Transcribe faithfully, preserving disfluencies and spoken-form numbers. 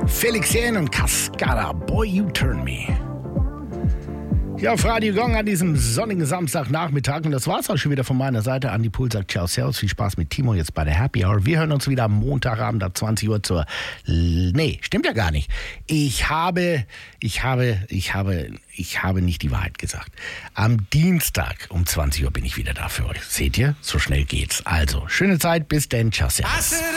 Felix Jähn und Cascada, Boy You Turn Me. Ja, auf Radio Gong an diesem sonnigen Samstagnachmittag. Und das war's auch schon wieder von meiner Seite. Andi Pohl sagt ciao, servus, viel Spaß mit Timo jetzt bei der Happy Hour. Wir hören uns wieder am Montagabend ab zwanzig Uhr zur... Nee, stimmt ja gar nicht. Ich habe, ich habe, ich habe, ich habe nicht die Wahrheit gesagt. Am Dienstag um zwanzig Uhr bin ich wieder da für euch. Seht ihr? So schnell geht's. Also, schöne Zeit, bis denn, ciao, servus.